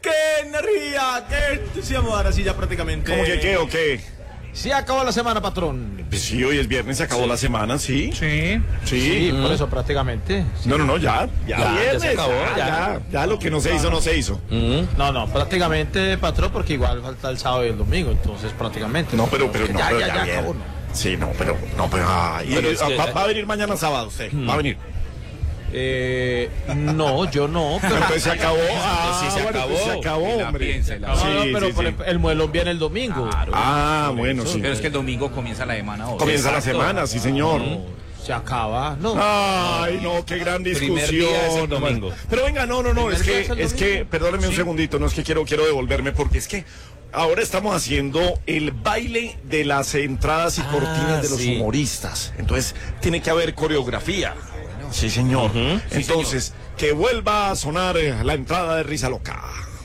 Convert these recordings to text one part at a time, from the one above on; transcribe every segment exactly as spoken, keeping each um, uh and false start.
¡Qué energía! ¡Qué entusiasmo! Ahora sí, ya prácticamente. ¿Cómo que qué o qué? Sí, acabó la semana, patrón. Pues sí, hoy es viernes, se acabó Sí. la semana, ¿sí? Sí. Sí. Sí, Mm. por eso prácticamente. Sí. No, no, no, ya, ya, Ya, ya viernes, se acabó, ya, ya. ya, ya lo que no se hizo, no se hizo. No, no, prácticamente, patrón, porque igual falta el sábado y el domingo, entonces prácticamente. No, pero, pero, no, ya, pero ya, ya, ya bien. acabó, ¿no? Sí, no, pero, no, pero, ah, y- Pero es ah, que- va, va a venir mañana sábado usted, va a venir. Eh, no, yo no. Pero, Entonces se acabó, ah, sí se bueno, acabó. pues se acabó, Y la hombre. piensa, y la- no, no, Sí, pero sí, por sí. el, el muelón viene el domingo. Claro. Ah, bueno, sí. Pero es que el domingo comienza la semana hoy. Comienza la Exacto. semana, sí, señor. Se acaba, no. Ay, no, qué gran discusión. Primer día es el domingo. Pero venga, no, no, no, Primer es día que, es el es que, domingo. perdóneme un Sí. segundito, no es que quiero, quiero devolverme, porque es que ahora estamos haciendo el baile de las entradas y cortinas de los sí. humoristas. Entonces, tiene que haber coreografía. Sí, señor. Entonces, que vuelva a sonar eh, la entrada de Risa Loca.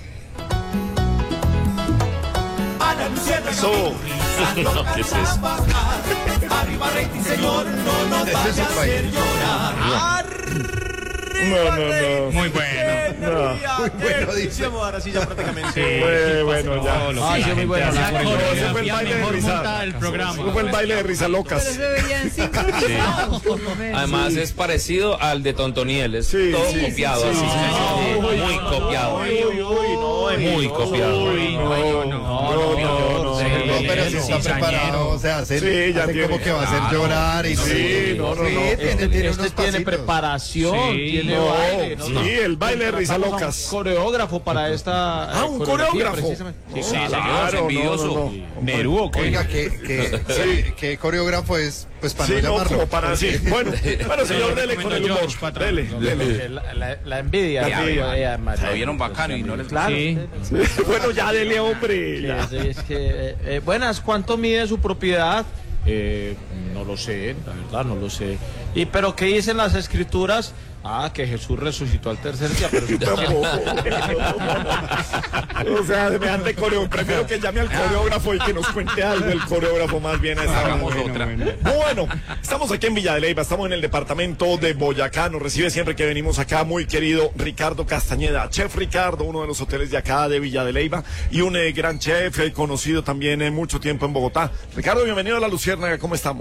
Eso. ¿Qué es eso? Ese es el baile. No, no, no. Muy bueno. No. bueno, dice. Ahora sí, ya prácticamente. Eh, bueno, ya. Ah, sí, muy bueno. La No, ese fue el coreografía baile de mejor risa. montada del programa. Ese fue el baile de Risa Locas. Además es parecido al de Tontoniel, es Sí, todo sí, copiado sí, así. sí, sí, sí. muy copiado. Uy, uy, uy, no, Muy no, copiado. uy, No, no, no, no, no, no. No, pero si está cizañero. preparado, o sea, hacer, Sí, ya hace tiene. como que va a hacer Claro. llorar y Sí, no, no, no. Sí, tiene, Este, tiene este unos tiene pasitos. preparación, Sí. tiene No, baile. ¿no? sí, No. el baile de Risa Contratamos a Locas. un coreógrafo para esta. Ah, eh, un coreografía, coreógrafo. precisamente. Sí, Sí, claro. señor, envidioso. no, no. ¿Nerú o qué? Oiga, ¿qué, qué, qué, qué coreógrafo es? Pues para Sí, no no, llamarlo. como para sí. Bueno, bueno, señor, dele con el humor. George, patrón. Dele, dele. Que La, la, la envidia. La ¿no? envidia. Eh, María. Lo vieron bacano y no les Claro. Sí. Bueno, ya dele, hombre. Sí, ya. sí, es que, eh, eh, buenas, ¿cuánto mide su propiedad? Eh, no lo sé, la verdad no lo sé. ¿Y pero qué dicen las escrituras? Ah, que Jesús resucitó al tercer día, pero eso Tampoco. O sea, semejante coreógrafo. Prefiero que llame al coreógrafo y que nos cuente algo el coreógrafo más bien a esta hora. Hagamos Bueno, otra. Bueno, estamos aquí en Villa de Leyva, estamos en el departamento de Boyacá. Nos recibe siempre que venimos acá, muy querido Ricardo Castañeda, chef Ricardo, uno de los hoteles de acá de Villa de Leyva y un eh, gran chef, eh, conocido también en mucho tiempo en Bogotá. Ricardo, bienvenido a La Luciérnaga, ¿cómo estamos?